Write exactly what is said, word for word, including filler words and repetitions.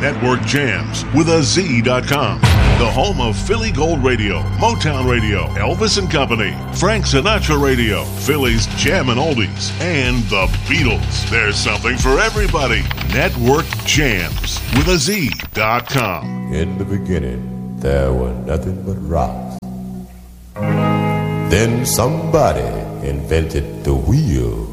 Network Jams with a Z dot com. The home of Philly Gold Radio, Motown Radio, Elvis and Company, Frank Sinatra Radio, Philly's Jammin' Oldies, and the Beatles. There's something for everybody. Network Jams with a Z dot com. In the beginning, there were nothing but rocks. Then somebody invented the wheel.